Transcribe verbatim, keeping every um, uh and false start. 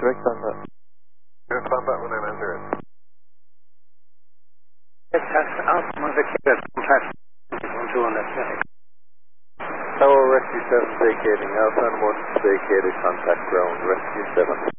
direct combat. Direct combat when I'm entering. Yes, that's Alpha Mother Killer. Contact one two on that side. Tower Rescue seven vacating. Alpha and one vacated. Contact ground. Rescue seven.